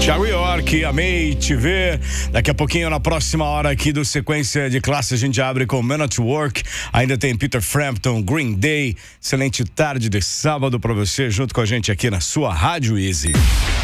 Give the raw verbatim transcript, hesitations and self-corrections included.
Thiago York, amei te ver. Daqui a pouquinho, na próxima hora aqui do Sequência de Classe, a gente abre com Men at Work. Ainda tem Peter Frampton, Green Day. Excelente tarde de sábado pra você, junto com a gente aqui na sua Rádio Easy.